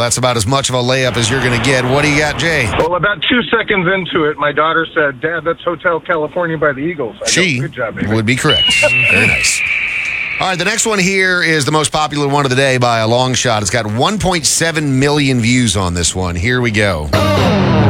that's about as much of a layup as you're going to get. What do you got, Jay? Well, about 2 seconds into it, my daughter said, "Dad, that's Hotel California by the Eagles." She Good job, baby. would be correct. Very nice. All right, the next one here is the most popular one of the day by a long shot. It's got 1.7 million views on this one. Here we go.